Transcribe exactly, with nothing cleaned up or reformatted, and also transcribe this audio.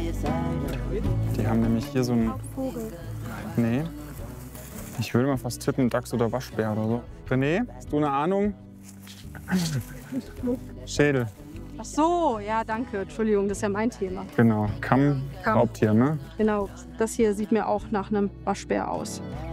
Die haben nämlich hier so ein... Vogel. Nee. Ich würde mal fast tippen, Dachs oder Waschbär oder so. René, hast du eine Ahnung? Schädel. Ach so, ja, danke. Entschuldigung, das ist ja mein Thema. Genau. Kamm, Kamm. Raubtier, ne? Genau, das hier sieht mir auch nach einem Waschbär aus.